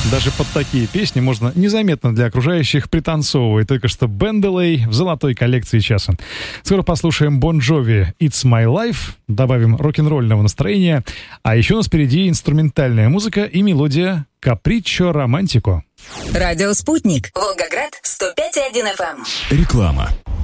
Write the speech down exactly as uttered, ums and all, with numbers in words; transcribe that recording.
Даже под такие песни можно незаметно для окружающих пританцовывать. Только что Бен Делей в золотой коллекции часа. Скоро послушаем Бон Джови «It's My Life», добавим рок-н-ролльного настроения. А еще у нас впереди инструментальная музыка и мелодия «Каприччо Романтико». Радио «Спутник». Волгоград, сто пять и один эф эм. Реклама.